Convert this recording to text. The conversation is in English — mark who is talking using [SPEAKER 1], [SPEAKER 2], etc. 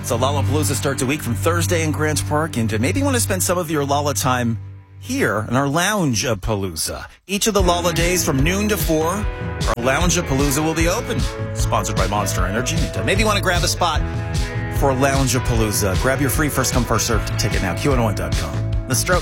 [SPEAKER 1] So Lollapalooza starts a week from Thursday in Grant Park, and maybe you want to spend some of your Lolla time here in our Lounge-a-Palooza. Each of the Lolla days from noon to 4, our Lounge-a-Palooza will be open. Sponsored by Monster Energy. Maybe you want to grab a spot for Lounge-a-Palooza. Grab your free first-come, first-served ticket now. QN1.com. The Stroke.